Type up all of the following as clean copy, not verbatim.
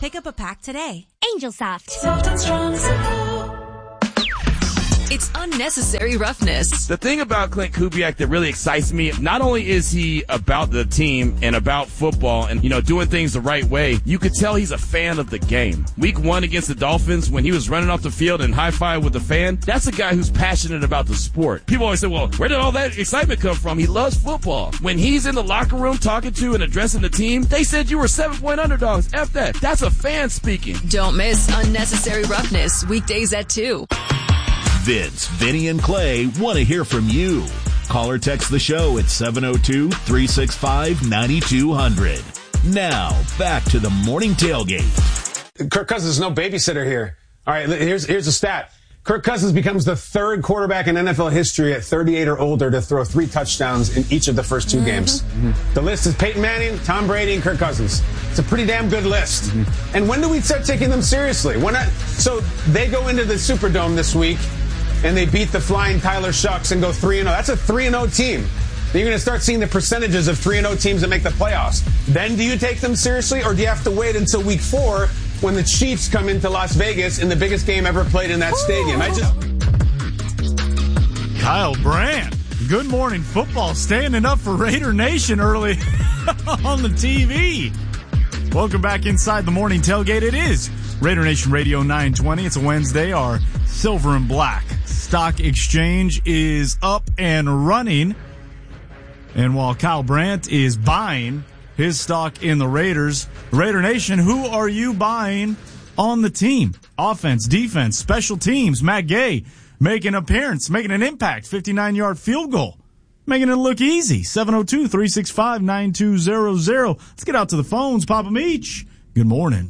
Pick up a pack today. Angel Soft. Soft and strong supple. It's unnecessary roughness. The thing about Klint Kubiak that really excites me, not only is he about the team and about football and, doing things the right way, you could tell he's a fan of the game. Week 1 against the Dolphins, when he was running off the field and high-five with the fan, that's a guy who's passionate about the sport. People always say, well, where did all that excitement come from? He loves football. When he's in the locker room talking to and addressing the team, they said you were 7-point underdogs. F that. That's a fan speaking. Don't miss Unnecessary Roughness, weekdays at 2. Vince, Vinny, and Clay want to hear from you. Call or text the show at 702-365-9200. Now, back to the morning tailgate. Kirk Cousins is no babysitter here. All right, here's a stat. Kirk Cousins becomes the third quarterback in NFL history at 38 or older to throw 3 touchdowns in each of the first 2 games. The list is Peyton Manning, Tom Brady, and Kirk Cousins. It's a pretty damn good list. And when do we start taking them seriously? So they go into the Superdome this week, and they beat the flying Tyler Shucks and go 3-0. That's a 3-0 team. Then you're going to start seeing the percentages of 3-0 teams that make the playoffs. Then do you take them seriously, or do you have to wait until week 4 when the Chiefs come into Las Vegas in the biggest game ever played in that stadium? Kyle Brandt, Good Morning Football, standing up for Raider Nation early on the TV. Welcome back inside the morning tailgate. It is Raider Nation Radio 920. It's a Wednesday. Our silver and black stock exchange is up and running. And while Kyle Brandt is buying his stock in the Raiders, Raider Nation, who are you buying on the team? Offense, defense, special teams. Matt Gay making an appearance, making an impact, 59-yard field goal, making it look easy. 702-365-9200. Let's get out to the phones. Papa Meach, good morning.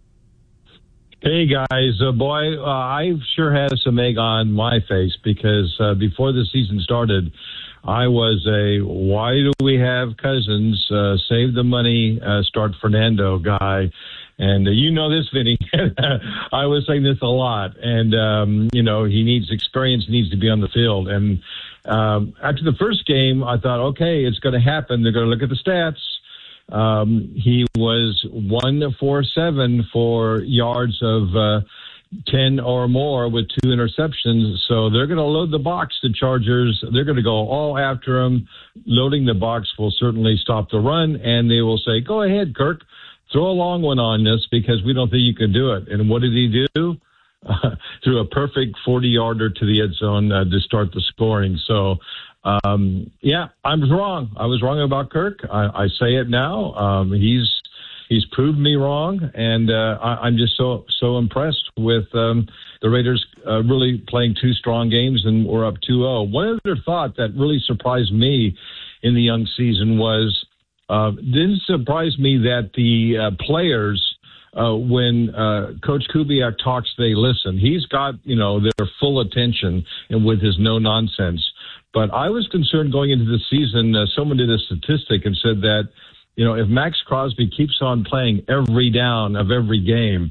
Hey, guys. I sure had some egg on my face because before the season started, I was why do we have Cousins, save the money, start Fernando guy. And you know this, Vinny. I was saying this a lot. And, he needs experience, needs to be on the field. And after the first game, I thought, okay, it's going to happen. They're going to look at the stats. He was 1-for-7 for yards of 10 or more with 2 interceptions. So they're going to load the box, the Chargers. They're going to go all after him. Loading the box will certainly stop the run, and they will say, go ahead, Kirk, throw a long one on this because we don't think you can do it. And what did he do? Threw a perfect 40-yarder to the end zone to start the scoring. So, I was wrong. I was wrong about Kirk. I say it now. He's proved me wrong, and I'm just so impressed with the Raiders really playing 2 strong games, and we're up 2-0. One other thought that really surprised me in the young season was didn't surprise me that the players, when Coach Kubiak talks, they listen. He's got their full attention, and with his no nonsense. But I was concerned going into the season. Someone did a statistic and said that, if Max Crosby keeps on playing every down of every game,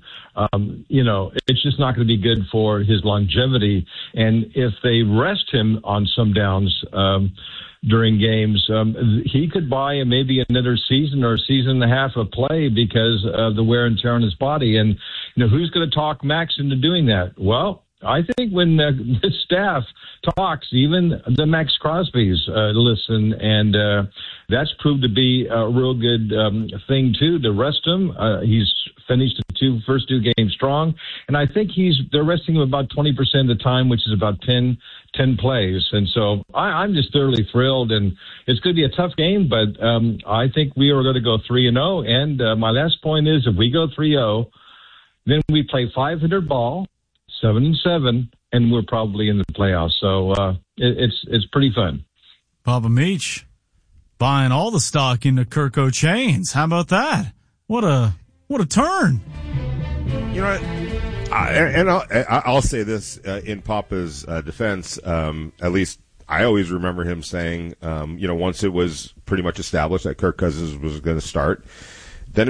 it's just not going to be good for his longevity. And if they rest him on some downs during games, he could buy maybe another season or a season and a half of play because of the wear and tear on his body. And, who's going to talk Max into doing that? Well, I think when the staff talks, even the Max Crosbys listen, and that's proved to be a real good thing, too, to rest him. He's finished the first two games strong, and I think they're resting him about 20% of the time, which is about 10 plays. And so I'm just thoroughly thrilled, and it's going to be a tough game, but I think we are going to go 3-0. And my last point is if we go 3-0, then we play 500 ball, 7-7, and we're probably in the playoffs. So it's pretty fun. Papa Meach buying all the stock into Kirk O'Chains. How about that? What a turn. You know what? I'll say this in Papa's defense. At least I always remember him saying, once it was pretty much established that Kirk Cousins was going to start, then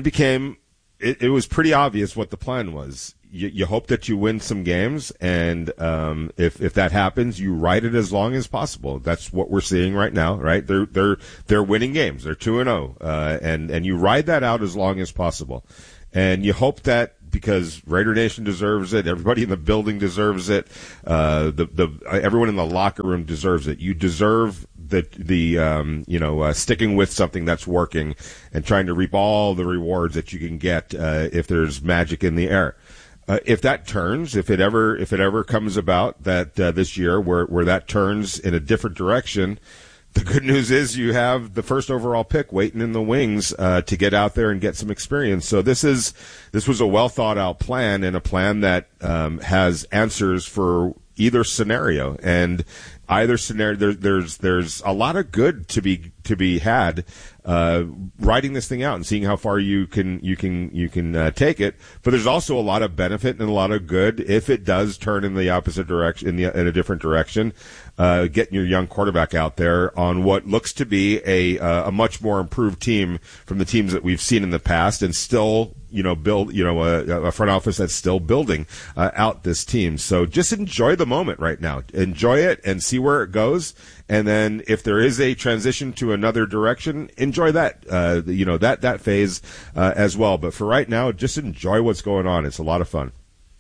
it was pretty obvious what the plan was. You hope that you win some games, and if that happens, you ride it as long as possible. That's what we're seeing right now, right? They're winning games. They're 2-0, and you ride that out as long as possible. And you hope that because Raider Nation deserves it, everybody in the building deserves it, everyone in the locker room deserves it. You deserve sticking with something that's working and trying to reap all the rewards that you can get if there's magic in the air. If that turns, if it ever comes about that this year where that turns in a different direction, the good news is you have the first overall pick waiting in the wings to get out there and get some experience. So this was a well thought out plan, and a plan that has answers for either scenario. And either scenario, there's a lot of good to be had writing this thing out and seeing how far you can take it. But there's also a lot of benefit and a lot of good if it does turn in the opposite direction, in a different direction. Getting your young quarterback out there on what looks to be a much more improved team from the teams that we've seen in the past, and still build a front office that's still building out this team. So just enjoy the moment right now. Enjoy it and see where it goes. And then if there is a transition to another direction, enjoy that, that phase as well. But for right now, just enjoy what's going on. It's a lot of fun.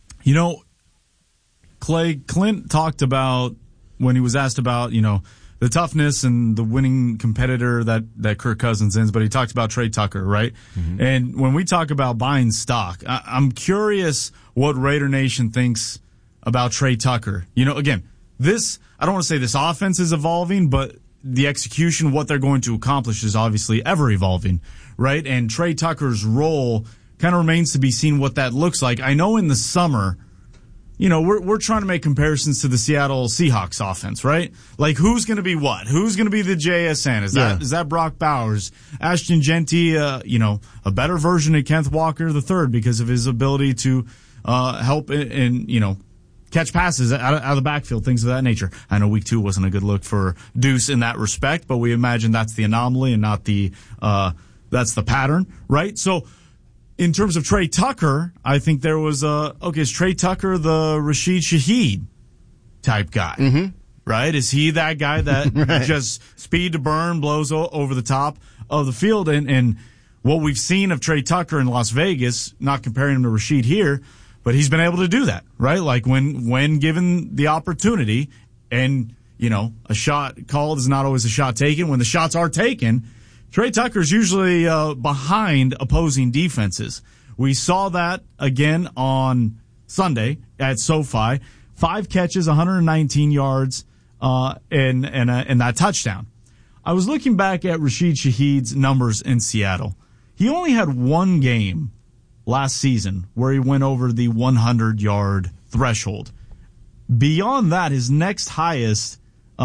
Clay, Clint talked about, when he was asked about, the toughness and the winning competitor that Kirk Cousins is, but he talked about Trey Tucker, right? Mm-hmm. And when we talk about buying stock, I'm curious what Raider Nation thinks about Trey Tucker. Again, I don't want to say this offense is evolving, but the execution, what they're going to accomplish, is obviously ever evolving, right? And Trey Tucker's role kind of remains to be seen what that looks like. I know in the summer, we're trying to make comparisons to the Seattle Seahawks offense, right? Like, who's going to be what? Who's going to be the JSN? Is that Brock Bowers? Ashton Genty, a better version of Kenneth Walker III because of his ability to help and catch passes out of the backfield, things of that nature. I know week 2 wasn't a good look for Deuce in that respect, but we imagine that's the anomaly and not that's the pattern, right? So, in terms of Trey Tucker, I think there was is Trey Tucker the Rashid Shaheed type guy? Mm-hmm. Right? Is he that guy that right. just speed to burn, blows over the top of the field? And what we've seen of Trey Tucker in Las Vegas, not comparing him to Rashid here, but he's been able to do that, right? Like when given the opportunity, and, a shot called is not always a shot taken. When the shots are taken, Trey Tucker's usually behind opposing defenses. We saw that again on Sunday at SoFi. 5 catches, 119 yards, and that touchdown. I was looking back at Rashid Shaheed's numbers in Seattle. He only had one game last season where he went over the 100-yard threshold. Beyond that, his next highest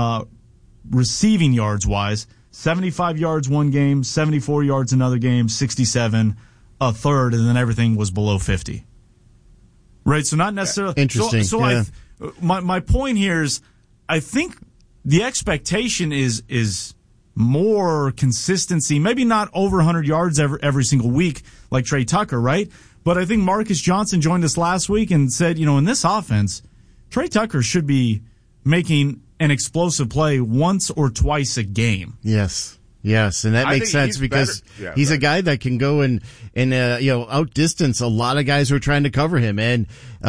receiving yards-wise, 75 yards one game, 74 yards another game, 67 a third, and then everything was below 50. Right, so not necessarily... Interesting. So yeah. My point here is, I think the expectation is more consistency, maybe not over 100 yards every single week like Trey Tucker, right? But I think Marcus Johnson joined us last week and said, in this offense, Trey Tucker should be making an explosive play once or twice a game. Yes, and that makes sense because he's a guy that can go and outdistance a lot of guys who are trying to cover him, and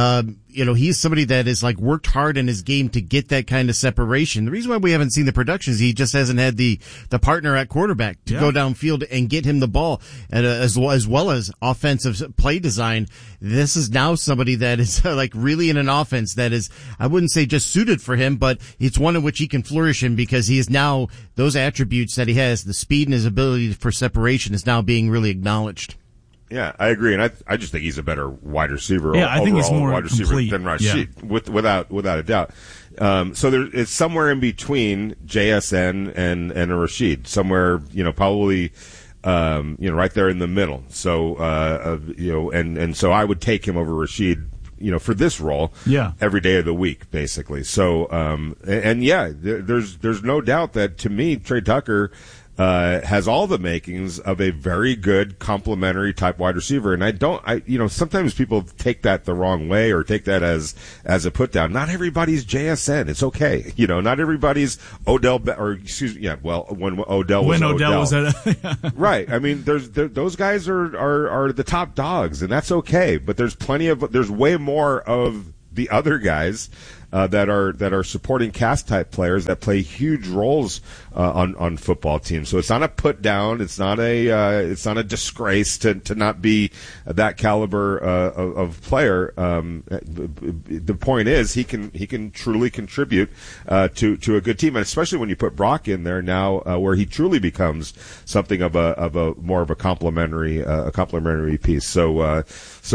he's somebody that is worked hard in his game to get that kind of separation. The reason why we haven't seen the production is he just hasn't had the partner at quarterback to go downfield and get him the ball, and as well as offensive play design. This is now somebody that is really in an offense that is, I wouldn't say just suited for him, but it's one in which he can flourish in because he is now, those attributes that he has, the speed and his ability for separation, is now being really acknowledged. Yeah, I agree, and I just think he's a better wide receiver. Yeah, I think he's more wide receiver than Rashid, without a doubt. So it's somewhere in between JSN and a Rashid, somewhere probably right there in the middle. So and so I would take him over Rashid, for this role, every day of the week, basically. So there's no doubt that to me Trey Tucker has all the makings of a very good complementary type wide receiver. And sometimes people take that the wrong way or take that as a put down. Not everybody's JSN. It's okay. Not everybody's Odell, when Odell was at right. I mean, those guys are the top dogs, and that's okay. But there's way more of the other guys that are supporting cast type players that play huge roles on football teams. So it's not a put down. It's not a disgrace to not be that caliber of player. The point is he can truly contribute to a good team, and especially when you put Brock in there now, where he truly becomes something of a more of a complementary piece. So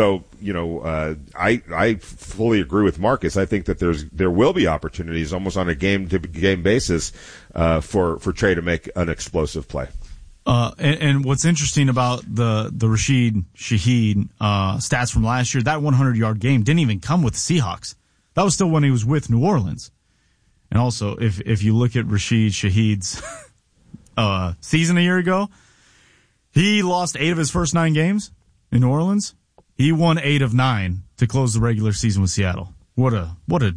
I fully agree with Marcus. I think that there will be opportunities almost on a game to game basis for Trey to make an explosive play. And what's interesting about the Rashid Shaheed stats from last year, that 100-yard game didn't even come with the Seahawks. That was still when he was with New Orleans. And also, if you look at Rashid Shaheed's season a year ago, he lost 8 of his first 9 games in New Orleans. He won 8 of 9 to close the regular season with Seattle. What a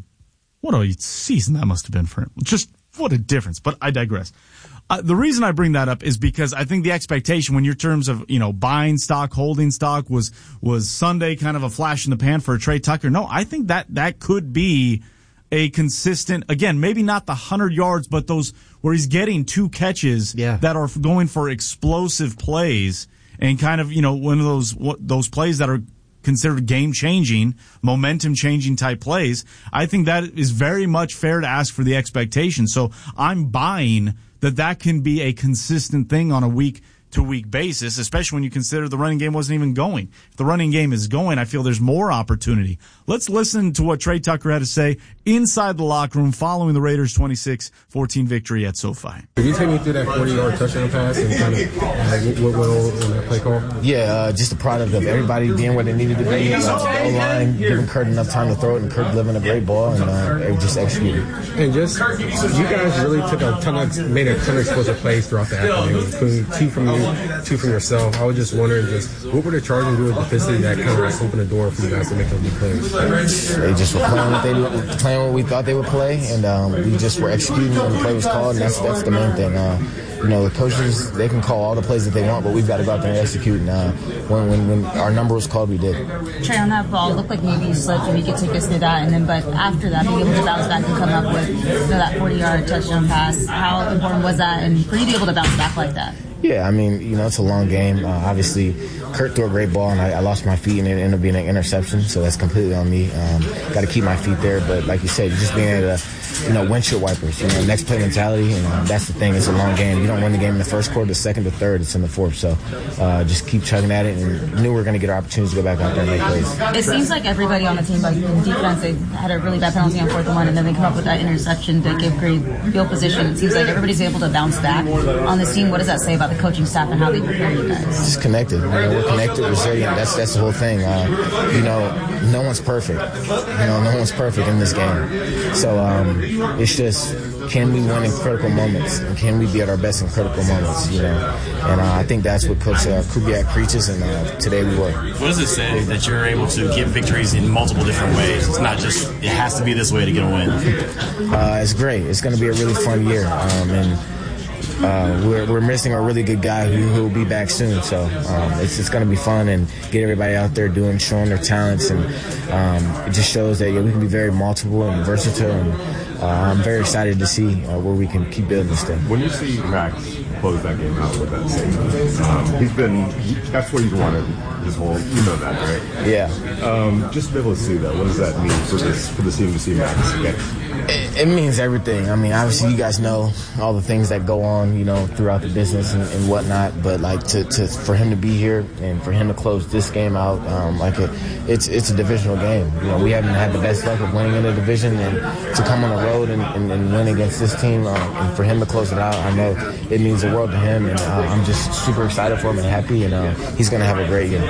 season that must have been for him. Just what a difference. But I digress. The reason I bring that up is because I think the expectation when you're in terms of, buying stock, holding stock was Sunday kind of a flash in the pan for a Trey Tucker. No, I think that could be a consistent, again, maybe not the 100 yards, but those where he's getting 2 catches that are going for explosive plays and kind of, one of those plays that are considered game-changing, momentum-changing type plays. I think that is very much fair to ask for the expectation. So I'm buying that can be a consistent thing on a week-to-week basis, especially when you consider the running game wasn't even going. If the running game is going, I feel there's more opportunity. Let's listen to what Trey Tucker had to say inside the locker room following the Raiders' 26-14 victory at SoFi. Could you take me through that 40-yard touchdown pass and kind of what went on in that play call? Yeah, just a product of everybody being where they needed to be. The O-line giving Kurt enough time to throw it, and Kurt delivering a great ball, and they just executed. And you guys really made a ton of explosive plays throughout the afternoon, including 2 from you, 2 from yourself. I was just wondering, what were the Chargers doing defensively that kind of opened the door for you guys to make those big plays? They just were playing what we thought they would play, and we just were executing when the play was called, and that's the main thing. The coaches, they can call all the plays that they want, but we've got to go out there and execute. And when our number was called, we did. Trey, on that ball, it looked like maybe you slipped, and you could take us through that. But after that, being able to bounce back and come up with that 40-yard touchdown pass, how important was that? And for you to be able to bounce back like that? Yeah, it's a long game. Obviously, Kurt threw a great ball, and I lost my feet, and it ended up being an interception, so that's completely on me. Got to keep my feet there, but like you said, just being able to, windshield wipers, next play mentality, and that's the thing. It's a long game. You don't win the game in the first quarter, the second, the third, it's in the fourth, so just keep chugging at it, and knew we were going to get our opportunities to go back out there and make plays. It seems like everybody on the team, like in defense, they had a really bad penalty on 4th and 1, and then they come up with that interception to give great field position. It seems like everybody's able to bounce back on this team. What does that say about the coaching staff and how they prepare you guys? Just connected. We're connected, resilient. That's the whole thing. No one's perfect. No one's perfect in this game. So it's just, can we win in critical moments? And can we be at our best in critical moments? And I think that's what Coach Kubiak preaches, and today we were. What does it say that you're able to get victories in multiple different ways? It's not just, it has to be this way to get a win. It's great. It's going to be a really fun year. We're missing a really good guy who will be back soon. So it's going to be fun and get everybody out there showing their talents. And it just shows that we can be very multiple and versatile. And I'm very excited to see where we can keep building this thing. When you see Max close that game out with that save, that's what he's wanted his whole, that, right? Yeah. Just to be able to see that, what does that mean for the team to see Max again? It means everything. Obviously, you guys know all the things that go on, throughout the business and whatnot. But for him to be here and for him to close this game out, it's a divisional game. We haven't had the best luck of winning in the division, and to come on the road and win against this team, and for him to close it out, I know it means the world to him, and I'm just super excited for him and happy, and he's going to have a great year.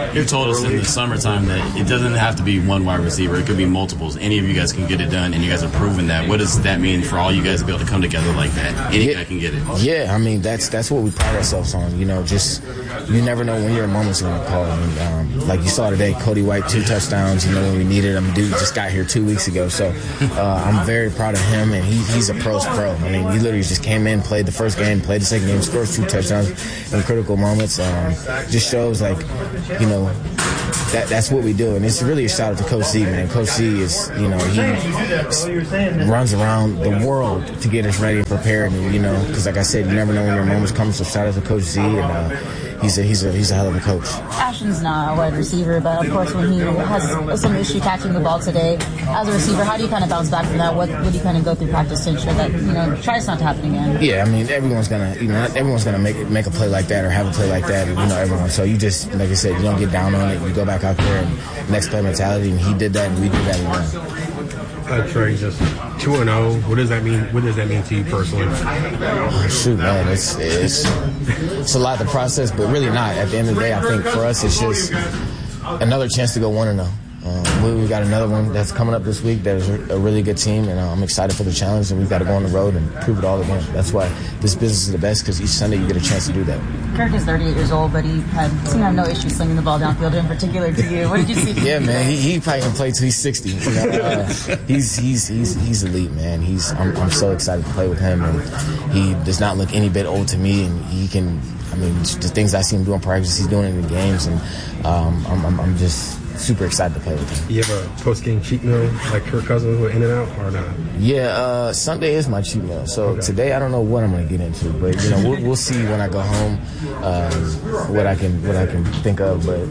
You told us in the summertime that it doesn't have to be one wide receiver. It could be multiples. Any of you guys can get it done, and you guys have proven that. What does that mean for all you guys to be able to come together like that? Any guy can get it. Yeah, I mean, that's what we pride ourselves on. You know, just you never know when your moment's going to call. And, like you saw today, Cody White, 2 touchdowns. You know, when we needed him. Dude just got here 2 weeks ago. So I'm very proud of him, and he's a pro's pro. I mean, he literally just came in, played the first game, played the second game, scores 2 touchdowns in critical moments. Just shows, like, you know, that's what we do. And it's really a shout out to Coach Z, man. Coach Z is, you know, he runs around the world to get us ready and prepared. And, you know, because like I said, you never know when your moment's coming. So shout out to Coach Z, and he's a hell of a coach. Ashton's not a wide receiver, but of course when he has some issue catching the ball today, as a receiver, how do you kind of bounce back from that? What do you kind of go through practice to ensure that, you know, try this not to happen again? Yeah, I mean, everyone's gonna make a play like that or have a play like that, you know, everyone. So you just, like I said, you don't get down on it. You go back out there and next play mentality, and he did that, and we did that again. Trey, just 2-0. What does that mean? What does that mean to you personally? Shoot, man, it's a lot to process, but really not. At the end of the day, I think for us, it's just another chance to go 1-0. We got another one that's coming up this week that is a really good team, and I'm excited for the challenge, and we've got to go on the road and prove it all again. That's why this business is the best, because each Sunday you get a chance to do that. Kirk is 38 years old, but he seemed to have no issue slinging the ball downfield, in particular to you. What did you see? Yeah, man, he probably can play till he's 60. You know? He's elite, man. I'm so excited to play with him, and he does not look any bit old to me, and he can. I mean, the things I see him do in practice, he's doing it in the games, and I'm just super excited to play with him. You have a post-game cheat meal like Kirk Cousins with In-N-Out or not? Yeah, Sunday is my cheat meal. So today I don't know what I'm going to get into, but you know we'll see when I go home what I can think of. But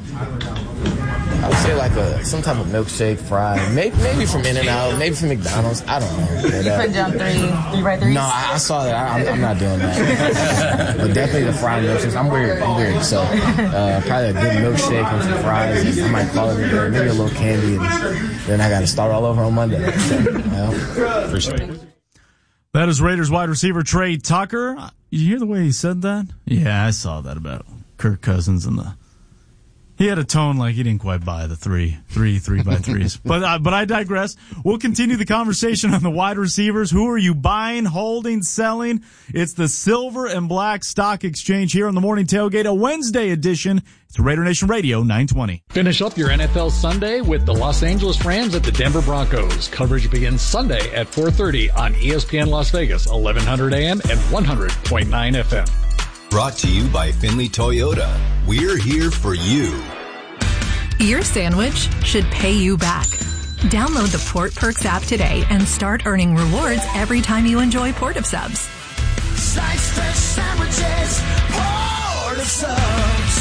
I would say like some type of milkshake, fry, maybe from In-N-Out, maybe from McDonald's. I don't know. But, you put down three right threes? No, I saw that. I'm not doing that. But definitely the fried milkshakes. I'm weird. So probably a good milkshake and some fries. And I might call it a day, maybe a little candy, and then I got to start all over on Monday. So, appreciate it. That is Raiders wide receiver Trey Tucker. Did you hear the way he said that? Yeah, I saw that about Kirk Cousins and he had a tone like he didn't quite buy the three by threes. But I digress. We'll continue the conversation on the wide receivers. Who are you buying, holding, selling? It's the Silver and Black Stock Exchange here on the Morning Tailgate, a Wednesday edition. It's Raider Nation Radio 920. Finish up your NFL Sunday with the Los Angeles Rams at the Denver Broncos. Coverage begins Sunday at 4:30 on ESPN Las Vegas, 1100 AM and 100.9 FM. Brought to you by Finley Toyota. We're here for you. Your sandwich should pay you back. Download the Port Perks app today and start earning rewards every time you enjoy Port of Subs. Slice fresh sandwiches, Port of Subs.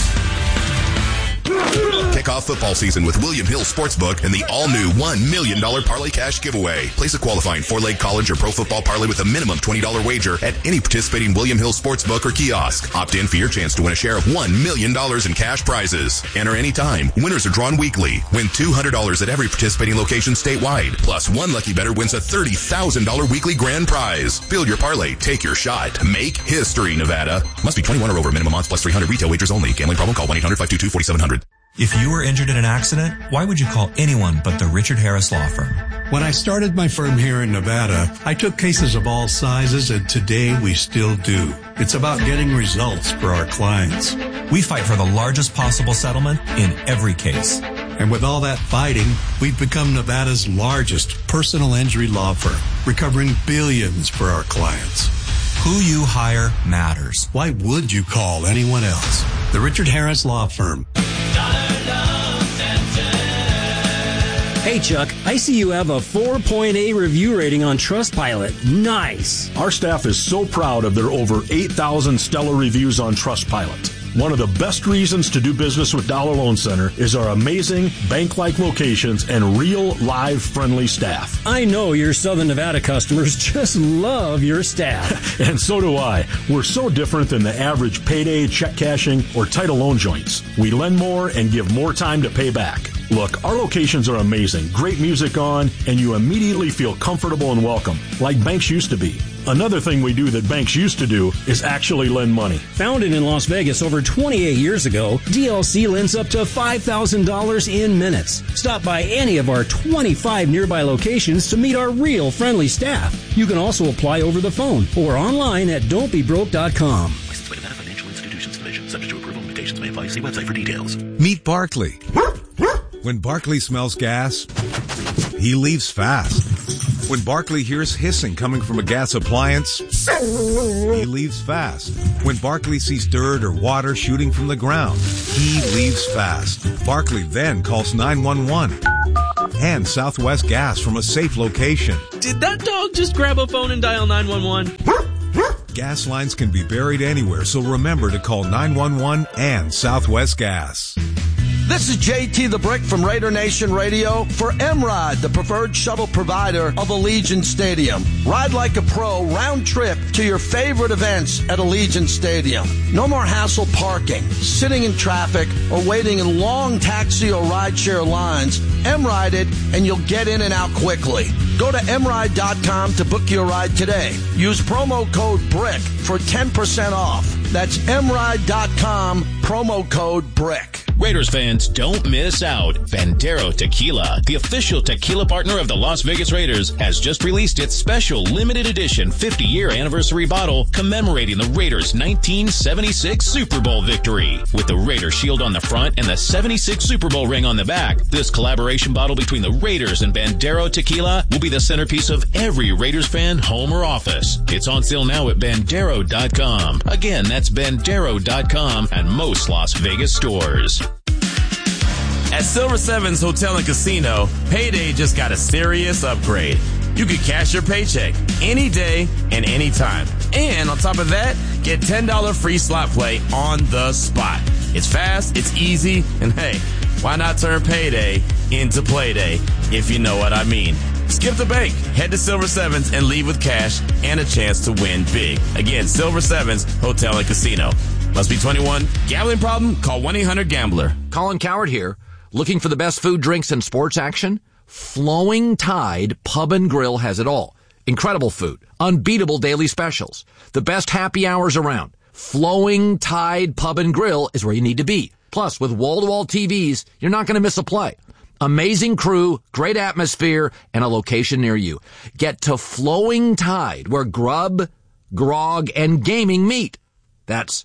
Kick off football season with William Hill Sportsbook and the all-new $1 million Parlay Cash giveaway. Place a qualifying 4-leg college or pro football parlay with a minimum $20 wager at any participating William Hill Sportsbook or kiosk. Opt in for your chance to win a share of $1 million in cash prizes. Enter anytime. Winners are drawn weekly. Win $200 at every participating location statewide. Plus, one lucky bettor wins a $30,000 weekly grand prize. Build your parlay. Take your shot. Make history, Nevada. Must be 21 or over. Minimum odds plus 300. Retail wagers only. Gambling problem? Call 1-800-522-4700. If you were injured in an accident, why would you call anyone but the Richard Harris Law Firm? When I started my firm here in Nevada, I took cases of all sizes, and today we still do. It's about getting results for our clients. We fight for the largest possible settlement in every case. And with all that fighting, we've become Nevada's largest personal injury law firm, recovering billions for our clients. Who you hire matters. Why would you call anyone else? The Richard Harris Law Firm. Hey, Chuck, I see you have a 4.8 review rating on Trustpilot. Nice. Our staff is so proud of their over 8,000 stellar reviews on Trustpilot. One of the best reasons to do business with Dollar Loan Center is our amazing bank-like locations and real, live, friendly staff. I know your Southern Nevada customers just love your staff. And so do I. We're so different than the average payday, check cashing, or title loan joints. We lend more and give more time to pay back. Look, our locations are amazing. Great music on, and you immediately feel comfortable and welcome, like banks used to be. Another thing we do that banks used to do is actually lend money. Founded in Las Vegas over 28 years ago, DLC lends up to $5,000 in minutes. Stop by any of our 25 nearby locations to meet our real friendly staff. You can also apply over the phone or online at don'tbebroke.com. Licensed by Nevada Financial Institutions Division. Subject to approval. Limitations may apply. See website for details. Meet Barkley. When Barkley smells gas, he leaves fast. When Barkley hears hissing coming from a gas appliance, he leaves fast. When Barkley sees dirt or water shooting from the ground, he leaves fast. Barkley then calls 911 and Southwest Gas from a safe location. Did that dog just grab a phone and dial 911? Gas lines can be buried anywhere, so remember to call 911 and Southwest Gas. This is JT the Brick from Raider Nation Radio for M-Ride, the preferred shuttle provider of Allegiant Stadium. Ride like a pro round trip to your favorite events at Allegiant Stadium. No more hassle parking, sitting in traffic, or waiting in long taxi or rideshare lines. M-Ride it and you'll get in and out quickly. Go to mride.com to book your ride today. Use promo code BRICK for 10% off. That's mride.com, promo code BRICK. Raiders fans, don't miss out. Bandero Tequila, the official tequila partner of the Las Vegas Raiders, has just released its special limited edition 50-year anniversary bottle commemorating the Raiders' 1976 Super Bowl victory. With the Raider shield on the front and the 76 Super Bowl ring on the back, this collaboration bottle between the Raiders and Bandero Tequila will be the centerpiece of every Raiders fan home or office. It's on sale now at Bandero.com. Again, that's Bandero.com and most Las Vegas stores. At Silver Sevens Hotel and Casino, payday just got a serious upgrade. You can cash your paycheck any day and any time. And on top of that, get $10 free slot play on the spot. It's fast, it's easy, and hey, why not turn payday into playday, if you know what I mean. Skip the bank, head to Silver Sevens and leave with cash and a chance to win big. Again, Silver Sevens Hotel and Casino. Must be 21. Gambling problem? Call 1-800-GAMBLER. Colin Coward here. Looking for the best food, drinks, and sports action? Flowing Tide Pub and Grill has it all. Incredible food. Unbeatable daily specials. The best happy hours around. Flowing Tide Pub and Grill is where you need to be. Plus, with wall-to-wall TVs, you're not going to miss a play. Amazing crew, great atmosphere, and a location near you. Get to Flowing Tide, where grub, grog, and gaming meet. That's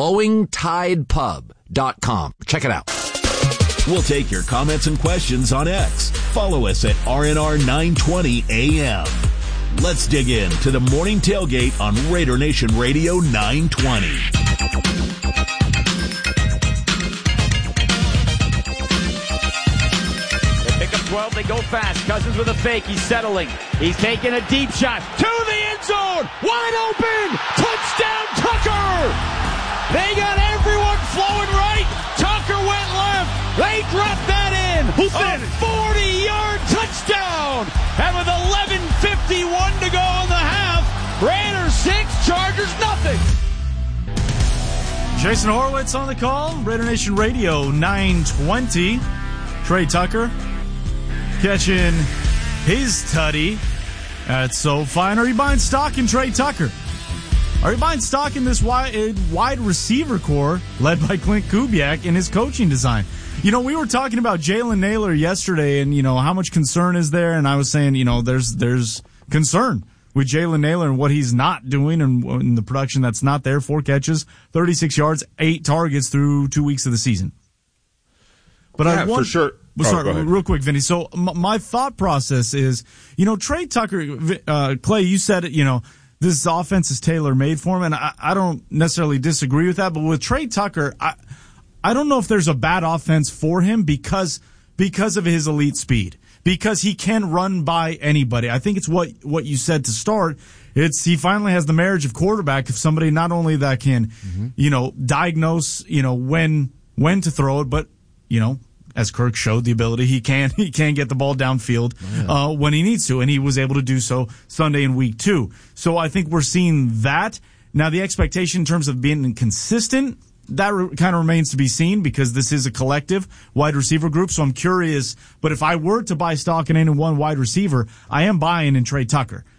flowingtidepub.com. Check it out. We'll take your comments and questions on X. Follow us at RNR920AM. Let's dig in to the morning tailgate on Raider Nation Radio 920. They pick up 12, they go fast. Cousins with a fake, he's settling. He's taking a deep shot to the end zone. Wide open. Touchdown Tucker. They got everyone flowing right. Tucker went left. They dropped that in. Who said it? 40-yard touchdown. And with 11:51 to go in the half, Raiders 6, Chargers nothing. Jason Horowitz on the call. Raider Nation Radio 920. Trey Tucker catching his tutty at SoFi. Are you buying stock in Trey Tucker? Are you buying stock in this wide receiver core led by Clint Kubiak in his coaching design? You know, we were talking about Jalen Nailor yesterday and, you know, how much concern is there? And I was saying, you know, there's concern with Jalen Nailor and what he's not doing and the production that's not there. 4 catches, 36 yards, 8 targets through 2 weeks of the season. But yeah, for sure. Sorry, real quick, Vinny. So my thought process is, you know, Trey Tucker, Clay, you said it, you know, this offense is tailor-made for him, and I don't necessarily disagree with that. But with Trey Tucker, I don't know if there's a bad offense for him because of his elite speed, because he can run by anybody. I think it's what you said to start. It's he finally has the marriage of quarterback of somebody not only that can, you know, diagnose, you know, when to throw it, but, you know, as Kirk showed the ability, he can get the ball downfield when he needs to, and he was able to do so Sunday in week 2. So I think we're seeing that. Now the expectation in terms of being consistent, that kind of remains to be seen because this is a collective wide receiver group. So I'm curious, but if I were to buy stock in any one wide receiver, I am buying in Trey Tucker.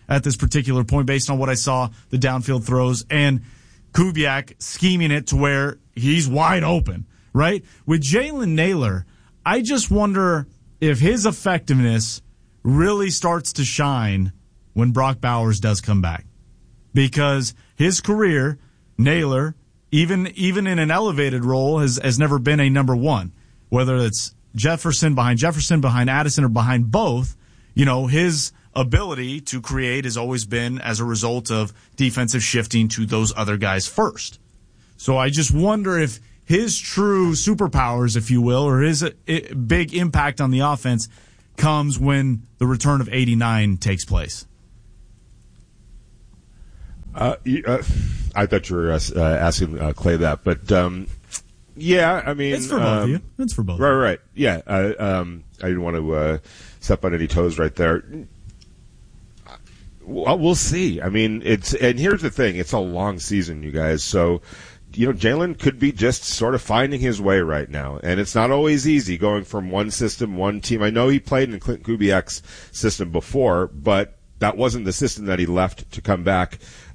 at this particular point based on what I saw, the downfield throws, and Kubiak scheming it to where he's wide open, right? With Jalen Nailor, I just wonder if his effectiveness really starts to shine when Brock Bowers does come back. Because his career, Nailor, even in an elevated role, has never been a number one. Whether it's Jefferson, behind Addison, or behind both, his ability to create has always been as a result of defensive shifting to those other guys first. So I just wonder if his true superpowers, if you will, or his big impact on the offense comes when the return of 89 takes place. I thought you were asking Clay that, but yeah, I mean, it's for both of you. It's for both. Right. Yeah, I didn't want to step on any toes right there. Well, we'll see. I mean, and here's the thing: it's a long season, you guys. So, Jalen could be just sort of finding his way right now, and it's not always easy going from one system, one team. I know he played in Clint Kubiak's system before, but that wasn't the system that he left to come back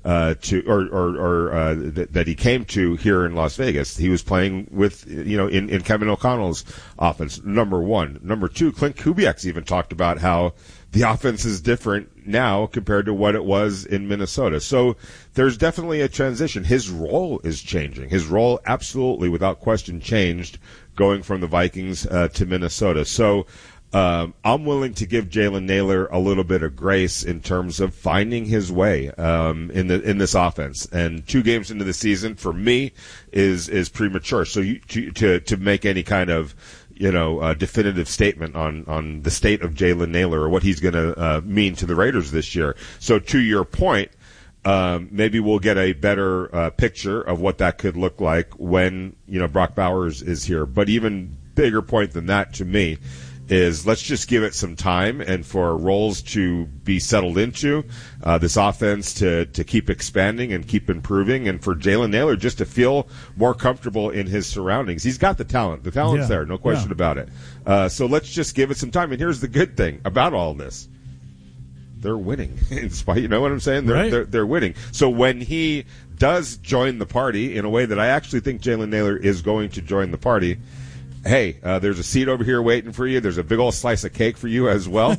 that he came to here in Las Vegas. He was playing with, in Kevin O'Connell's offense, number one. Number two, Clint Kubiak's even talked about how the offense is different now compared to what it was in Minnesota. So there's definitely a transition. His role is changing. His role absolutely, without question, changed going from the Vikings to Minnesota. So I'm willing to give Jalen Nailor a little bit of grace in terms of finding his way in this offense. And 2 games into the season for me is premature. So to make any kind of definitive statement on the state of Jalen Nailor or what he's going to mean to the Raiders this year. So to your point, maybe we'll get a better picture of what that could look like when Brock Bowers is here. But even bigger point than that to me is let's just give it some time and for roles to be settled into, this offense to keep expanding and keep improving, and for Jalen Nailor just to feel more comfortable in his surroundings. He's got the talent. The talent's there, no question about it. So let's just give it some time. And here's the good thing about all this. They're winning. In spite, you know what I'm saying? They're winning. So when he does join the party in a way that I actually think Jalen Nailor is going to join the party, hey, there's a seat over here waiting for you. There's a big old slice of cake for you as well,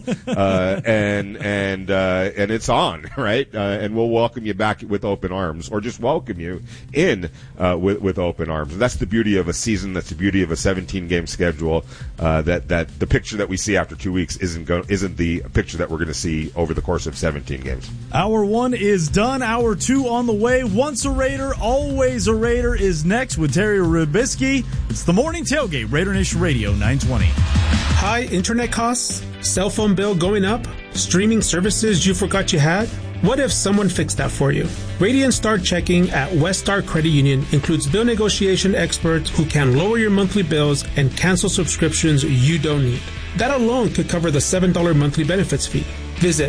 and it's on, right? And we'll welcome you back with open arms, or just welcome you in with open arms. And that's the beauty of a season. That's the beauty of a 17-game schedule. That the picture that we see after 2 weeks isn't the picture that we're going to see over the course of 17 games. Hour 1 is done. Hour 2 on the way. Once a Raider, always a Raider is next with Terry Rubisky. It's the Morning Tailgate. Raider Nation Radio 920. High internet costs? Cell phone bill going up? Streaming services you forgot you had? What if someone fixed that for you? Radiant Star Checking at West Star Credit Union includes bill negotiation experts who can lower your monthly bills and cancel subscriptions you don't need. That alone could cover the $7 monthly benefits fee. Visit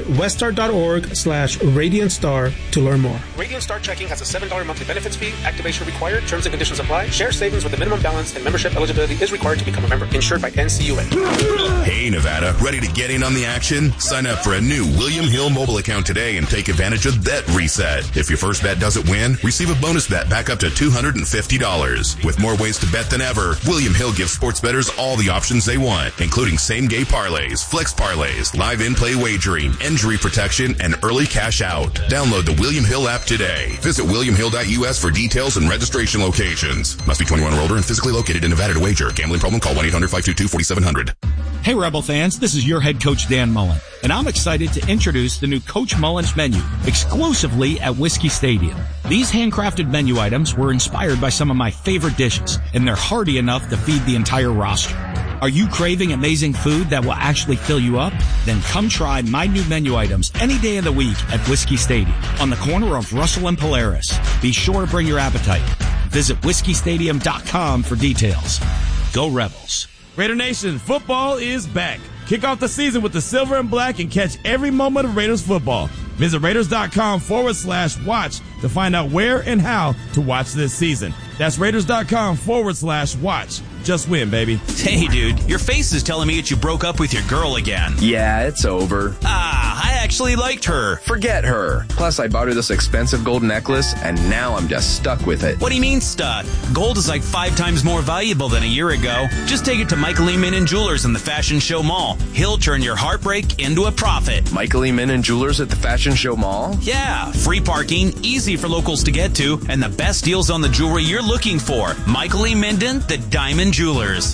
weststar.org/RadiantStar to learn more. Radiant Star Checking has a $7 monthly benefits fee. Activation required. Terms and conditions apply. Share savings with a minimum balance and membership eligibility is required to become a member. Insured by NCUA. Hey, Nevada. Ready to get in on the action? Sign up for a new William Hill mobile account today and take advantage of Bet Reset. If your first bet doesn't win, receive a bonus bet back up to $250. With more ways to bet than ever, William Hill gives sports bettors all the options they want, including same-game parlays, flex parlays, live in-play wagering, injury protection, and early cash out. Download the William Hill app today. Visit williamhill.us for details and registration locations. Must be 21 or older and physically located in Nevada to wager. Gambling problem? Call 1-800-522-4700. Hey Rebel fans, this is your head coach Dan Mullen, and I'm excited to introduce the new Coach Mullen's menu exclusively at Whiskey Stadium. These handcrafted menu items were inspired by some of my favorite dishes, and they're hearty enough to feed the entire roster. Are you craving amazing food that will actually fill you up? Then come try my new menu items any day of the week at Whiskey Stadium on the corner of Russell and Polaris. Be sure to bring your appetite. Visit whiskey.stadium.com for details. Go Rebels. Raider Nation, football is back. Kick off the season with the silver and black and catch every moment of Raiders football. Visit Raiders.com/watch to find out where and how to watch this season. That's Raiders.com/watch. Just win, baby. Hey, dude, your face is telling me that you broke up with your girl again. Yeah, it's over. I actually liked her. Forget her. Plus, I bought her this expensive gold necklace, and now I'm just stuck with it. What do you mean stuck? Gold is like 5 times more valuable than a year ago. Just take it to Michael E. Minnan Jewelers in the Fashion Show Mall. He'll turn your heartbreak into a profit. Michael E. Minnan Jewelers at the Fashion Show Mall? Yeah, free parking, easy for locals to get to, and the best deals on the jewelry you're looking for. Michael E. Minden, the Diamond Jewelers.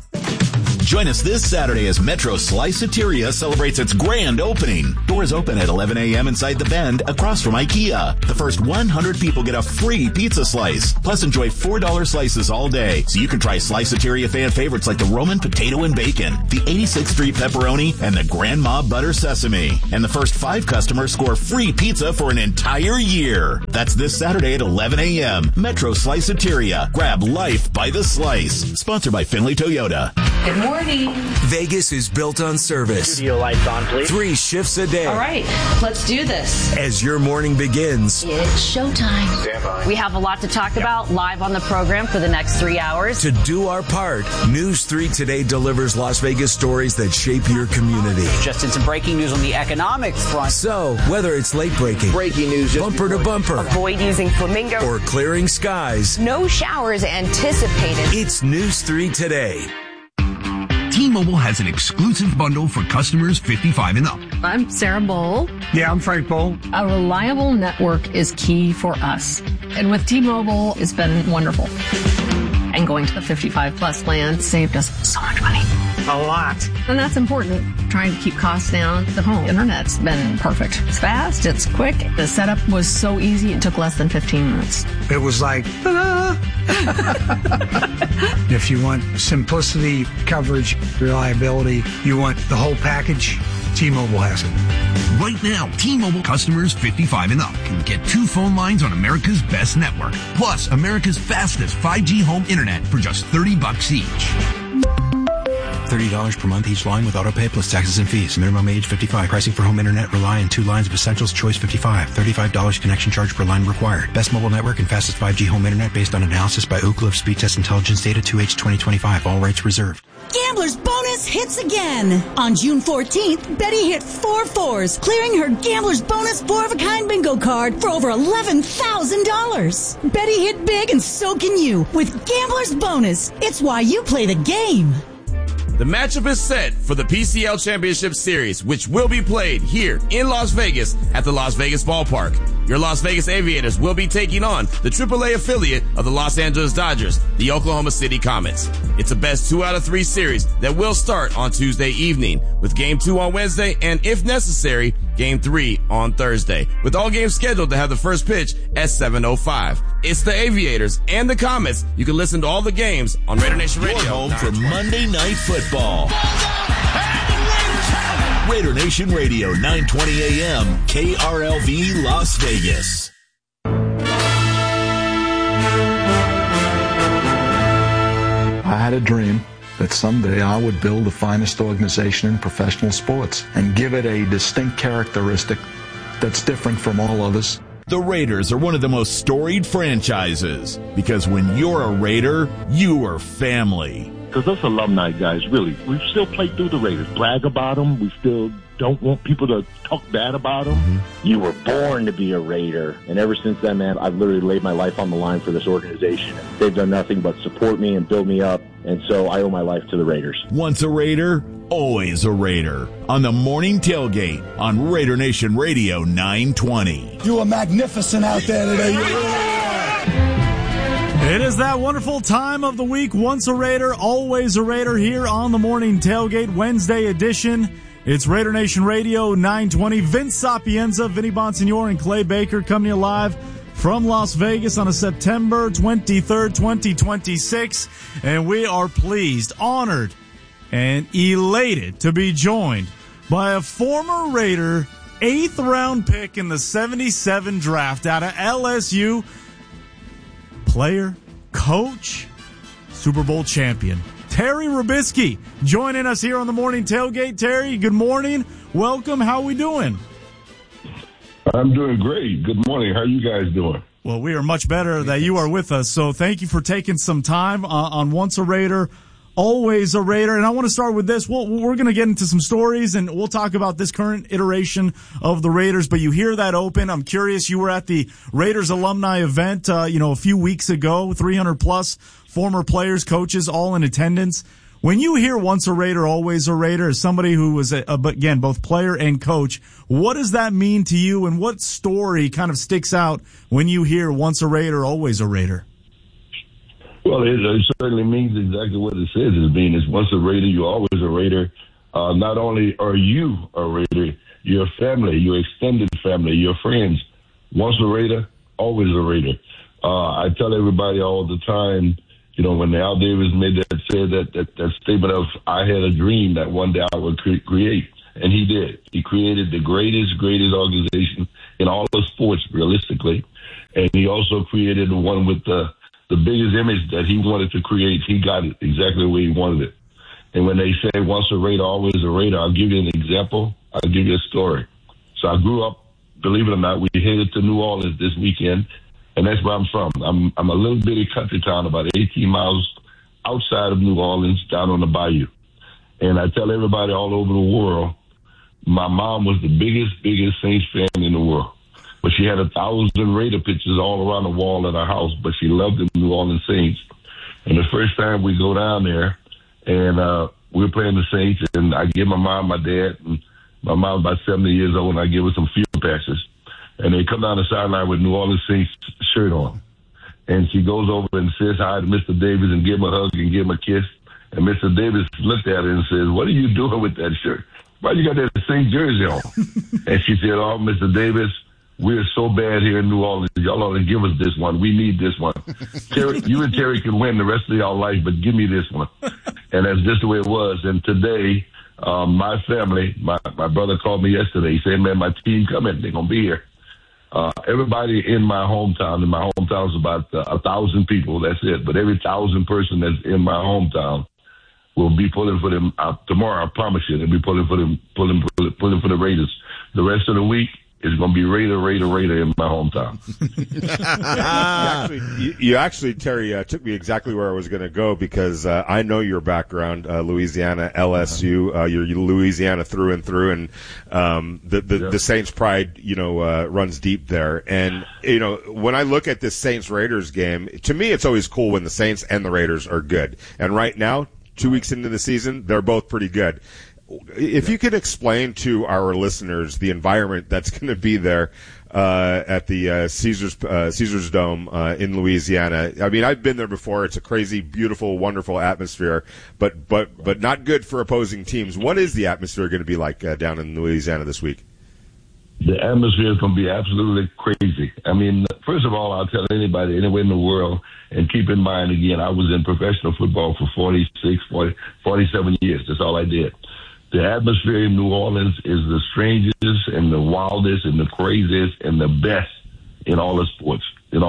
Join us this Saturday as Metro Sliceateria celebrates its grand opening. Doors open at 11 a.m. inside the Bend across from IKEA. The first 100 people get a free pizza slice. Plus enjoy $4 slices all day. So you can try Sliceateria fan favorites like the Roman potato and bacon, the 86th Street pepperoni, and the Grandma butter sesame. And the first 5 customers score free pizza for an entire year. That's this Saturday at 11 a.m. Metro Sliceateria. Grab life by the slice. Sponsored by Findlay Toyota. Good morning. Vegas is built on service. Studio lights on, please. 3 shifts a day. All right, let's do this. As your morning begins. It's showtime. Stand by. We have a lot to talk about live on the program for the next 3 hours. To do our part, News 3 Today delivers Las Vegas stories that shape your community. Just in some breaking news on the economics front. So, whether it's late breaking, breaking news, bumper to bumper, avoid using Flamingo, or clearing skies, no showers anticipated. It's News 3 Today. T-Mobile has an exclusive bundle for customers 55 and up. I'm Sarah Bowl. Yeah, I'm Frank Bowl. A reliable network is key for us. And with T-Mobile, it's been wonderful. And going to the 55 plus plan saved us so much money. A lot. And that's important. Trying to keep costs down. The home internet's been perfect. It's fast, it's quick. The setup was so easy, it took less than 15 minutes. It was like, if you want simplicity, coverage, reliability, you want the whole package, T-Mobile has it. Right now, T-Mobile customers 55 and up can get 2 phone lines on America's best network, plus America's fastest 5G home internet for just $30 each. $30 per month each line with autopay plus taxes and fees. Minimum age 55. Pricing for home internet rely on 2 lines of Essentials Choice 55. $35 connection charge per line required. Best mobile network and fastest 5G home internet based on analysis by Ookla of Speed Test Intelligence data 2H 2025. All rights reserved. Gambler's Bonus hits again. On June 14th, Betty hit 4 4s, clearing her Gambler's Bonus 4-of-a-kind bingo card for over $11,000. Betty hit big and so can you with Gambler's Bonus. It's why you play the game. The matchup is set for the PCL Championship Series, which will be played here in Las Vegas at the Las Vegas Ballpark. Your Las Vegas Aviators will be taking on the AAA affiliate of the Los Angeles Dodgers, the Oklahoma City Comets. It's a best 2 out of 3 series that will start on Tuesday evening, with Game 2 on Wednesday and, if necessary, Game 3 on Thursday, with all games scheduled to have the first pitch at 7:05. It's the Aviators and the Comets. You can listen to all the games on Raider Nation Radio. You're home for Monday Night Football. Raider Nation Radio, 920 AM, KRLV, Las Vegas. I had a dream that someday I would build the finest organization in professional sports and give it a distinct characteristic that's different from all others. The Raiders are one of the most storied franchises because when you're a Raider, you are family. Because those alumni guys, really, we still play through the Raiders, brag about them. We still don't want people to talk bad about them. Mm-hmm. You were born to be a Raider. And ever since then, man, I've literally laid my life on the line for this organization. They've done nothing but support me and build me up. And so I owe my life to the Raiders. Once a Raider, always a Raider. On the Morning Tailgate on Raider Nation Radio 920. You are magnificent out there today. It is that wonderful time of the week. Once a Raider, always a Raider here on the Morning Tailgate Wednesday edition. It's Raider Nation Radio 920. Vince Sapienza, Vinny Bonsignore, and Clay Baker coming to you live from Las Vegas on a September 23rd, 2026. And we are pleased, honored, and elated to be joined by a former Raider 8th round pick in the 77 draft out of LSU. Player, coach, Super Bowl champion, Terry Robiskie, joining us here on the Morning Tailgate. Terry, good morning. Welcome. How we doing? I'm doing great. Good morning. How are you guys doing? Well, we are much better that you are with us. So thank you for taking some time on Once a Raider, Always a Raider. And I want to start with this. We're going to get into some stories, and we'll talk about this current iteration of the Raiders. But you hear that open. I'm curious. You were at the Raiders alumni event, a few weeks ago, 300-plus former players, coaches, all in attendance. When you hear Once a Raider, Always a Raider, as somebody who was, again, both player and coach, what does that mean to you, and what story kind of sticks out when you hear Once a Raider, Always a Raider? Well, it certainly means exactly what it says. It's once a Raider, you're always a Raider. Not only are you a Raider, your family, your extended family, your friends. Once a Raider, always a Raider. I tell everybody all the time, when Al Davis said that statement of, I had a dream that one day I would create, and he did. He created the greatest organization in all of sports, realistically, and he also created the one with the biggest image that he wanted to create. He got it exactly the way he wanted it. And when they say once a Raider, always a Raider, I'll give you an example. I'll give you a story. So I grew up, believe it or not, we headed to New Orleans this weekend, and that's where I'm from. I'm a little bitty country town about 18 miles outside of New Orleans, down on the bayou. And I tell everybody all over the world, my mom was the biggest Saints fan in the world. But she had 1,000 Raider pictures all around the wall in her house, but she loved the New Orleans Saints. And the first time we go down there, and we're playing the Saints, and I give my mom, my dad, and my mom's about 70 years old, and I give her some field passes. And they come down the sideline with New Orleans Saints shirt on. And she goes over and says hi to Mr. Davis and give him a hug and give him a kiss. And Mr. Davis looked at her and says, "What are you doing with that shirt? Why you got that Saint jersey on?" And she said, "Oh, Mr. Davis, we're so bad here in New Orleans. Y'all ought to give us this one. We need this one. Terry, you and Terry can win the rest of y'all life, but give me this one." And that's just the way it was. And today, my family, my brother called me yesterday. He said, "Man, my team coming. They're going to be here." Everybody in my hometown, is about 1,000 people. That's it. But every 1,000 person that's in my hometown will be pulling for them tomorrow. I promise you, they'll be pulling for the Raiders. The rest of the week, it's going to be Raider in my hometown. you actually, Terry, took me exactly where I was going to go, because I know your background, Louisiana, LSU, you're Louisiana through and through, and the Saints pride, runs deep there. And, when I look at this Saints-Raiders game, to me it's always cool when the Saints and the Raiders are good. And right now, 2 weeks into the season, they're both pretty good. If you could explain to our listeners the environment that's going to be there at the Caesars Dome in Louisiana. I mean, I've been there before. It's a crazy, beautiful, wonderful atmosphere, but not good for opposing teams. What is the atmosphere going to be like down in Louisiana this week? The atmosphere is going to be absolutely crazy. I mean, first of all, I'll tell anybody anywhere in the world, and keep in mind, again, I was in professional football for 47 years. That's all I did. The atmosphere in New Orleans is the strangest and the wildest and the craziest and the best in all the sports. And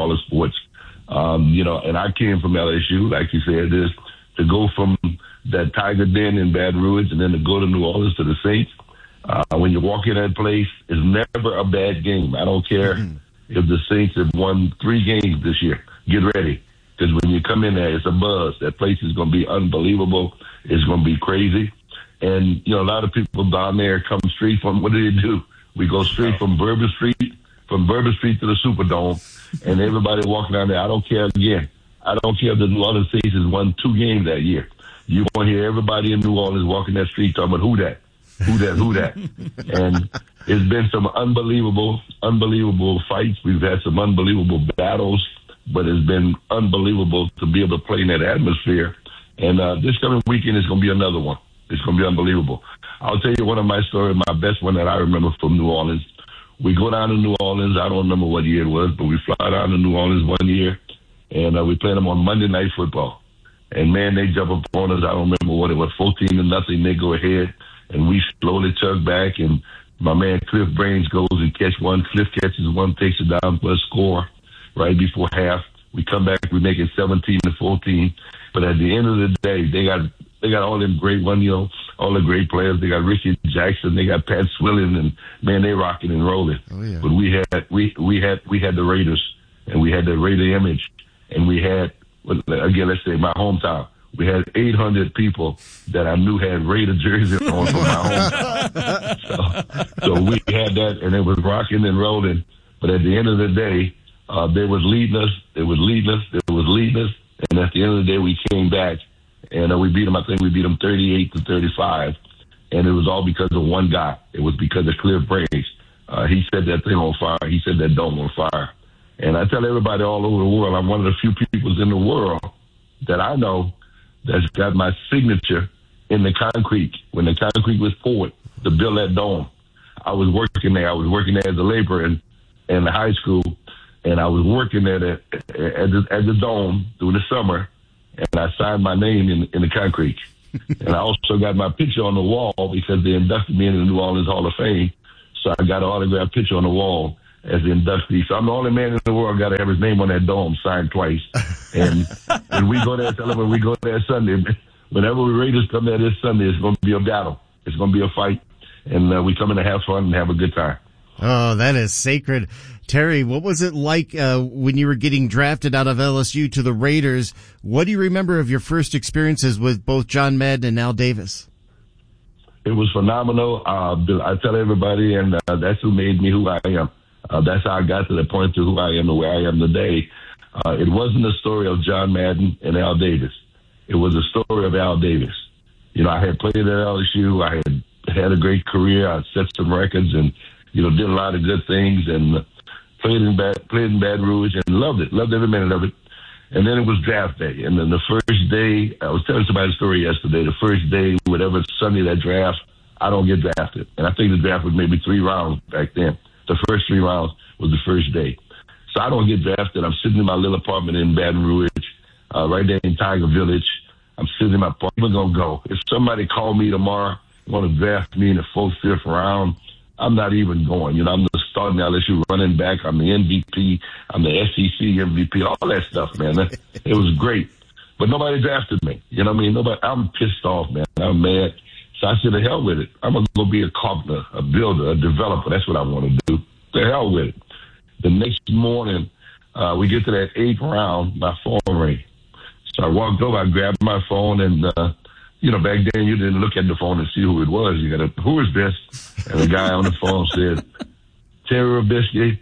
I came from LSU, like you said, to go from that Tiger Den in Baton Rouge and then to go to New Orleans to the Saints. When you walk in that place, it's never a bad game. I don't care if the Saints have won 3 games this year. Get ready. Because when you come in there, it's a buzz. That place is going to be unbelievable. It's going to be crazy. And, a lot of people down there come straight from, what do? We go straight from Bourbon Street to the Superdome, and everybody walking down there. I don't care again. I don't care if the New Orleans Saints has won 2 games that year. You're going to hear everybody in New Orleans walking that street talking about who that. And it's been some unbelievable fights. We've had some unbelievable battles, but it's been unbelievable to be able to play in that atmosphere. And this coming weekend is going to be another one. It's going to be unbelievable. I'll tell you one of my stories, my best one that I remember from New Orleans. We go down to New Orleans. I don't remember what year it was, but we fly down to New Orleans one year, and we played them on Monday Night Football. And, man, they jump up on us. I don't remember what it was, 14-0. They go ahead, and we slowly tug back, and my man Cliff Brains goes and catch one. Cliff catches one, takes it down for a score right before half. We come back, we make it 17-14. But at the end of the day, they got They got all them great one, all the great players. They got Richie Jackson. They got Pat Swilling, and man, they rocking and rolling. Oh, yeah. But we had the Raiders, and we had the Raider image, and we had, again, let's say my hometown. We had 800 people that I knew had Raider jerseys on from my hometown. So we had that, and it was rocking and rolling. But at the end of the day, they was leading us. And at the end of the day, we came back, and we beat them. I think we beat them 38-35. And it was all because of one guy. It was because of Cliff Briggs. He set that thing on fire. He set that dome on fire. And I tell everybody all over the world, I'm one of the few people in the world that I know that's got my signature in the concrete. When the concrete was poured to build that dome, I was working there. I was working there as a laborer in high school, and I was working there at the dome through the summer, and I signed my name in the concrete. And I also got my picture on the wall because they inducted me in the New Orleans Hall of Fame. So I got an autographed picture on the wall as the inductee. So I'm the only man in the world got to have his name on that dome signed twice. And when we go there, tell them when we go there Sunday, whenever the Raiders come there this Sunday, it's going to be a battle. It's going to be a fight. And we come in to have fun and have a good time. Oh, that is sacred. Terry, what was it like when you were getting drafted out of LSU to the Raiders? What do you remember of your first experiences with both John Madden and Al Davis? It was phenomenal. I tell everybody, and that's who made me who I am. That's how I got to the point to who I am, the way I am today. It wasn't a story of John Madden and Al Davis. It was a story of Al Davis. I had played at LSU. I had a great career. I set some records and, did a lot of good things and played in Baton Rouge and loved it. Loved every minute of it. And then it was draft day. And then the first day, I was telling somebody a story yesterday, the first day, whatever Sunday that draft, I don't get drafted. And I think the draft was maybe 3 rounds back then. The first 3 rounds was the first day. So I don't get drafted. I'm sitting in my little apartment in Baton Rouge, right there in Tiger Village. I'm sitting in my apartment. I'm going to go. If somebody called me tomorrow, want to draft me in the 4th, 5th round, I'm not even going. I'm the starting LSU running back. I'm the MVP. I'm the SEC MVP, all that stuff, man. It was great. But nobody drafted me. You know what I mean? Nobody. I'm pissed off, man. I'm mad. So I said, the hell with it. I'm going to go be a carpenter, a builder, a developer. That's what I want to do. The hell with it. The next morning, we get to that 8th round, my phone rang. So I walked over, I grabbed my phone, and, back then you didn't look at the phone and see who it was. You got who is this? And the guy on the phone said, Terry Robisky,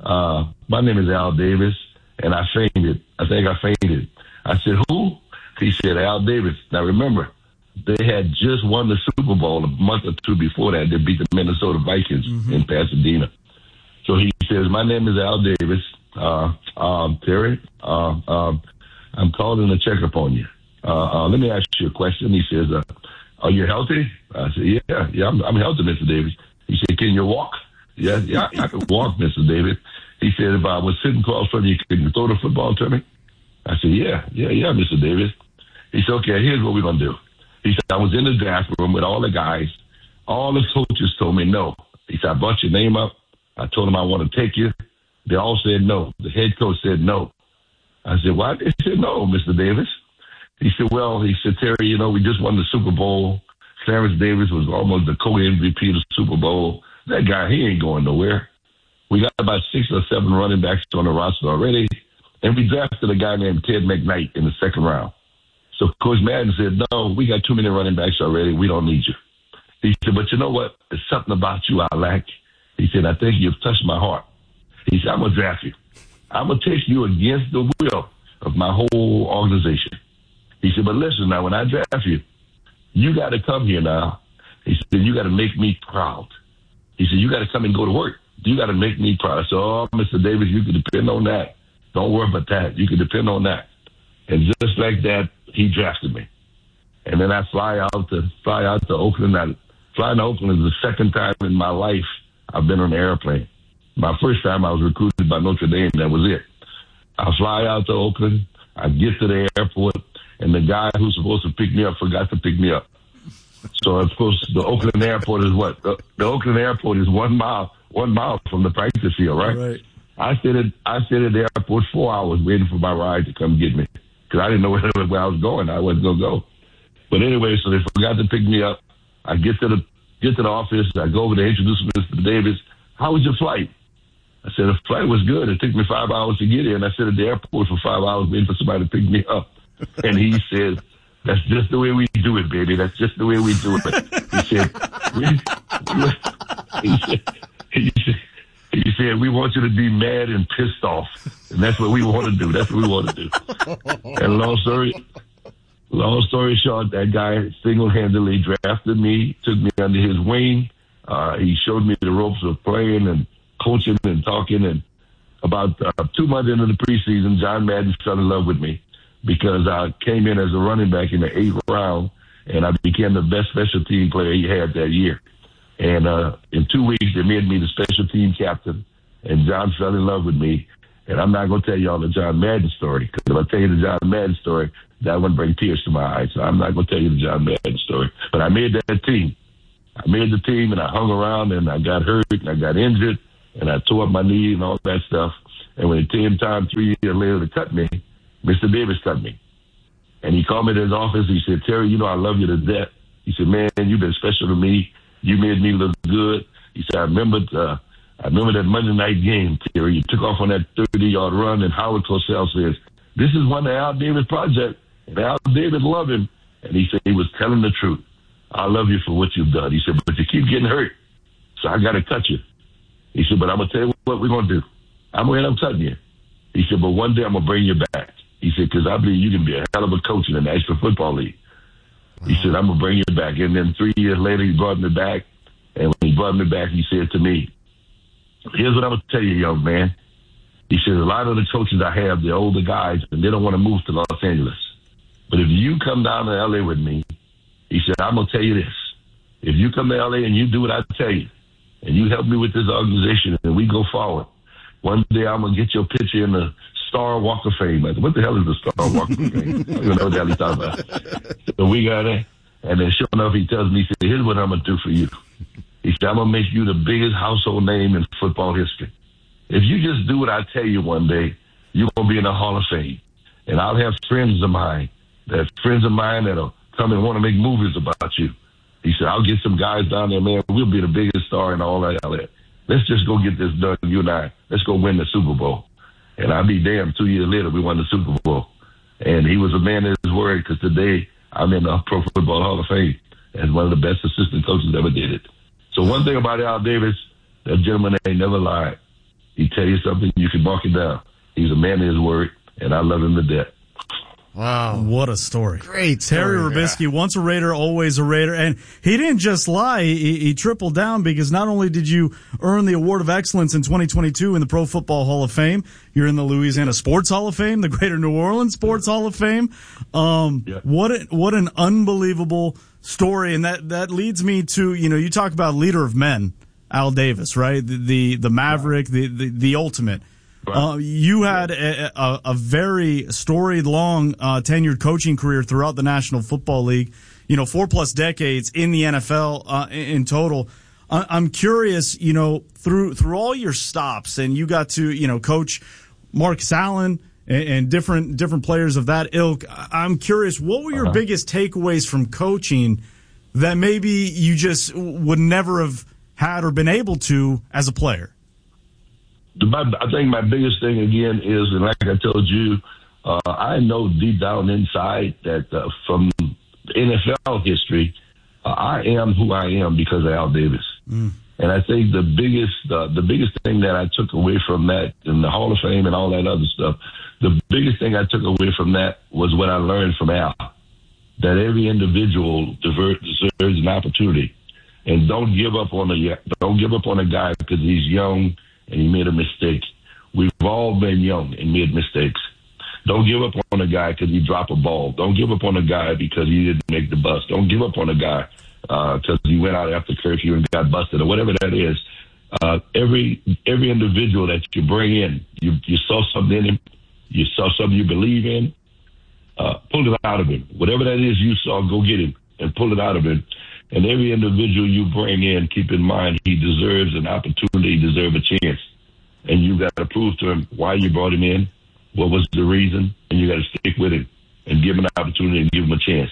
my name is Al Davis, and I fainted. I think I fainted. I said, who? He said, Al Davis. Now remember, they had just won the Super Bowl a month or 2 before that. They beat the Minnesota Vikings in Pasadena. So he says, my name is Al Davis. Terry, I'm calling to check up on you. Let me ask you a question. He says, are you healthy? I said, yeah, I'm healthy, Mr. Davis. He said, can you walk? Yeah, I can walk, Mr. Davis. He said, if I was sitting across from you, can you throw the football to me? I said, yeah, Mr. Davis. He said, okay, here's what we're going to do. He said, I was in the draft room with all the guys. All the coaches told me no. He said, I brought your name up. I told them I want to take you. They all said no. The head coach said no. I said, why? They said no, Mr. Davis. He said, Terry, we just won the Super Bowl. Clarence Davis was almost the co-MVP of the Super Bowl. That guy, he ain't going nowhere. We got about 6 or 7 running backs on the roster already, and we drafted a guy named Ted McKnight in the 2nd round. So Coach Madden said, no, we got too many running backs already. We don't need you. He said, but you know what? There's something about you I like. He said, I think you've touched my heart. He said, I'm going to draft you. I'm going to take you against the will of my whole organization. He said, but listen now, when I draft you, you got to come here now. He said, you got to make me proud. He said, you got to come and go to work. You got to make me proud. I said, oh, Mr. Davis, you can depend on that. Don't worry about that. You can depend on that. And just like that, he drafted me. And then I fly out to Oakland. Flying to Oakland is the 2nd time in my life I've been on an airplane. My first time I was recruited by Notre Dame. That was it. I fly out to Oakland. I get to the airport, and the guy who's supposed to pick me up forgot to pick me up. So, of course, the Oakland airport is what? The Oakland airport is 1 mile from the practice field, right? I stayed at the airport 4 hours waiting for my ride to come get me because I didn't know where I was going. I wasn't going to go. But anyway, so they forgot to pick me up. I get to the office. I go over to introduce Mr. Davis. How was your flight? I said, the flight was good. It took me 5 hours to get here. And I sat at the airport for 5 hours waiting for somebody to pick me up. And he said, that's just the way we do it, baby. That's just the way we do it. He said, we want you to be mad and pissed off. And that's what we want to do. That's what we want to do. And long story short, that guy single-handedly drafted me, took me under his wing. He showed me the ropes of playing and coaching and talking. And about 2 months into the preseason, John Madden fell in love with me because I came in as a running back in the 8th round, and I became the best special team player he had that year. And in 2 weeks, they made me the special team captain, and John fell in love with me. And I'm not going to tell you all the John Madden story, because if I tell you the John Madden story, that would bring tears to my eyes. So I'm not going to tell you the John Madden story. But I made that team. I made the team, and I hung around, and I got hurt, and I got injured, and I tore up my knee and all that stuff. And when it came time 3 years later to cut me, Mr. Davis cut me. And he called me to his office. He said, Terry, you know I love you to death. He said, man, you've been special to me. You made me look good. He said, I remember that Monday night game, Terry. You took off on that 30-yard run, and Howard Cosell says, this is one of Al Davis' projects. And Al Davis loved him. And he said he was telling the truth. I love you for what you've done. He said, but you keep getting hurt, so I got to cut you. He said, but I'm going to tell you what we're going to do. I'm going to end up cutting you. He said, but one day I'm going to bring you back. He said, because I believe you can be a hell of a coach in the National Football League. He said, I'm going to bring you back. And then 3 years later, he brought me back. And when he brought me back, he said to me, here's what I'm going to tell you, young man. He said, a lot of the coaches I have, they're older guys, and they don't want to move to Los Angeles. But if you come down to L.A. with me, he said, I'm going to tell you this. If you come to L.A. and you do what I tell you, and you help me with this organization, and we go forward, one day I'm going to get your picture in the Star Walk of Fame. I said, what the hell is the Star Walk of Fame? I don't know what the hell he's talking about. So we got it. And then sure enough, he tells me, he said, here's what I'm going to do for you. He said, I'm going to make you the biggest household name in football history. If you just do what I tell you one day, you're going to be in the Hall of Fame. And I'll have friends of mine that'll come and want to make movies about you. He said, I'll get some guys down there, man. We'll be the biggest star in all that. Let's just go get this done, you and I. Let's go win the Super Bowl. And I'll be damned, 2 years later, we won the Super Bowl. And he was a man of his word, because today I'm in the Pro Football Hall of Fame as one of the best assistant coaches ever did it. So one thing about Al Davis, that gentleman ain't never lied. He tell you something, you can mark it down. He's a man of his word, and I love him to death. Wow. What a story. Great story. Terry Robiskie, once a Raider, always a Raider. And he didn't just lie. He tripled down, because not only did you earn the Award of Excellence in 2022 in the Pro Football Hall of Fame, you're in the Louisiana Sports Hall of Fame, the Greater New Orleans Sports Hall of Fame. What an unbelievable story. And that leads me to, you talk about leader of men, Al Davis, right? The Maverick, the ultimate. You had a very storied, long, tenured coaching career throughout the National Football League, 4+ decades in the NFL in total. I'm curious, through all your stops, and you got to, coach Marcus Allen and different players of that ilk. I'm curious, what were your biggest takeaways from coaching that maybe you just would never have had or been able to as a player? I think my biggest thing, again, is, and like I told you, I know deep down inside that from NFL history, I am who I am because of Al Davis. And I think the biggest thing that I took away from that, in the Hall of Fame and all that other stuff, the biggest thing I took away from that was what I learned from Al, that every individual deserves an opportunity. And don't give up on a guy because he's young and he made a mistake. We've all been young and made mistakes. Don't give up on a guy because he dropped a ball. Don't give up on a guy because he didn't make the bus. Don't give up on a guy because he went out after curfew and got busted or whatever that is. Every individual that you bring in, you saw something in him, you saw something you believe in, pull it out of him. Whatever that is you saw, go get him and pull it out of him. And every individual you bring in, keep in mind, he deserves an opportunity, he deserves a chance. And you got to prove to him why you brought him in, what was the reason, and you got to stick with him and give him an opportunity and give him a chance.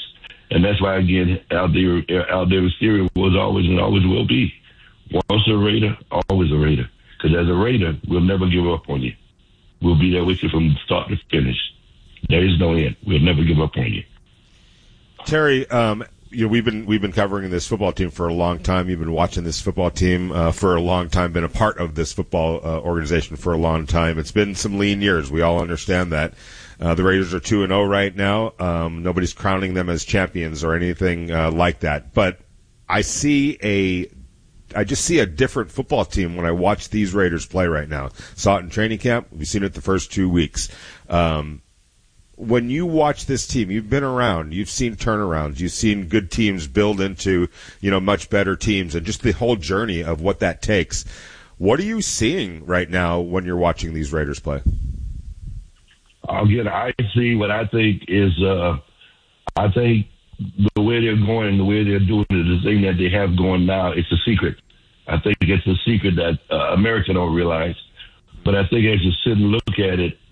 And that's why, again, Aldavis Theory was always and always will be. Once a Raider, always a Raider. Because as a Raider, we'll never give up on you. We'll be there with you from start to finish. There is no end. We'll never give up on you. Terry, we've been covering this football team for a long time. You've been watching this football team for a long time, been a part of this football organization for a long time. It's been some lean years. We all understand that. The Raiders are 2-0 right now. Nobody's crowning them as champions or anything like that. But I just see a different football team when I watch these Raiders play right now. Saw it in training camp. We've seen it the first 2 weeks. When you watch this team, you've been around, you've seen turnarounds, you've seen good teams build into, much better teams, and just the whole journey of what that takes. What are you seeing right now when you're watching these Raiders play? Again, I see what I think is, I think the way they're going, the way they're doing it, the thing that they have going now, it's a secret. I think it's a secret that America don't realize. But I think as you sit and look at it,